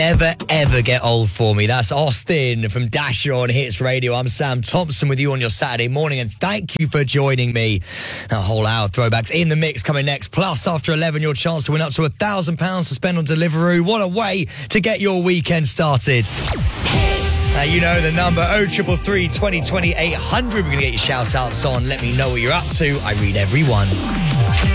Ever get old for me. That's Austin from Dasher on Hits Radio. I'm Sam Thompson with you on your Saturday morning, and thank you for joining me. A whole hour of throwbacks in the mix coming next. Plus, after 11, your chance to win up to £1,000 to spend on Deliveroo. What a way to get your weekend started. You know the number, 0333 2020 800. We're going to get your shout-outs on. Let me know what you're up to. I read every one.